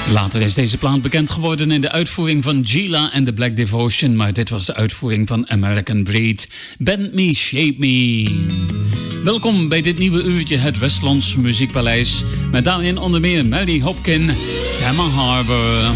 Later is deze plaat bekend geworden in de uitvoering van Gila en The Black Devotion, maar dit was de uitvoering van American Breed. Bend Me, Shape Me. Welkom bij dit nieuwe uurtje, het Westlands Muziekpaleis, met daarin onder meer Mary Hopkin, Tama Harbor.